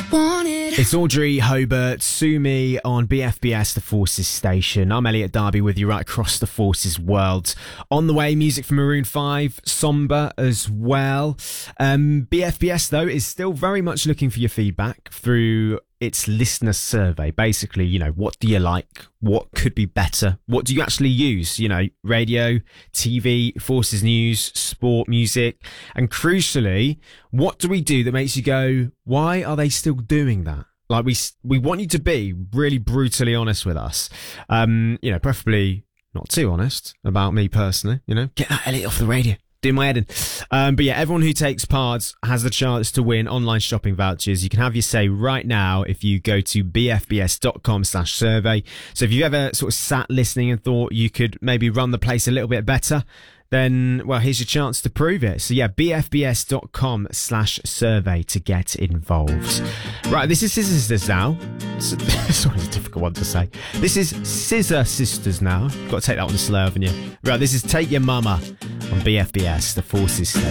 It's Audrey Hobart, Sue Me on BFBS, the Forces station. I'm Elliot Darby with you right across the Forces world. On the way, music from Maroon 5, Somber as well. BFBS, though, is still very much looking for your feedback through its listener survey. Basically, you know, what do you like? What could be better? What do you actually use? You know, radio, TV, Forces News, sport, music. And crucially, what do we do that makes you go, why are they still doing that? Like, we want you to be really brutally honest with us. You know, preferably not too honest about me personally, you know. Get that Elliot off the radio. Do my head in. But yeah, everyone who takes part has the chance to win online shopping vouchers. You can have your say right now if you go to bfbs.com/survey. So if you've ever sort of sat listening and thought you could maybe run the place a little bit better, then, well, here's your chance to prove it. So yeah, bfbs.com/survey to get involved. Right, this is Scissor Sisters now. It's always a difficult one to say. This is Scissor Sisters now. Got to take that one slow, haven't you? Right, this is Take Your Mama on BFBS, the Forces station.